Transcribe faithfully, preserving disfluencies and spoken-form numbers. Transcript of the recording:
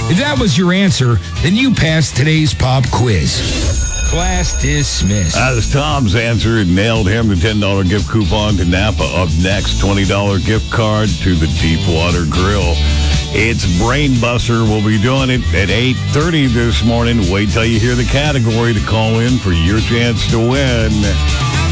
If that was your answer, then you passed today's pop quiz. Class dismissed. That was Tom's answer. It nailed him. The ten dollars gift coupon to Napa. Up next, twenty dollars gift card to the Deepwater Grill. It's Brain Buster. We'll be doing it at eight thirty this morning. Wait till you hear the category to call in for your chance to win.